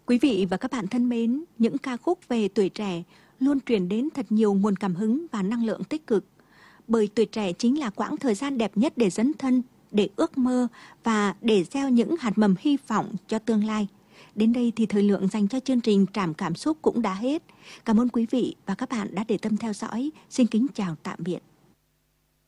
Quý vị và các bạn thân mến, những ca khúc về tuổi trẻ luôn truyền đến thật nhiều nguồn cảm hứng và năng lượng tích cực. Bởi tuổi trẻ chính là quãng thời gian đẹp nhất để dấn thân, để ước mơ và để gieo những hạt mầm hy vọng cho tương lai. Đến đây thì thời lượng dành cho chương trình Trạm Cảm Xúc cũng đã hết. Cảm ơn quý vị và các bạn đã để tâm theo dõi. Xin kính chào tạm biệt.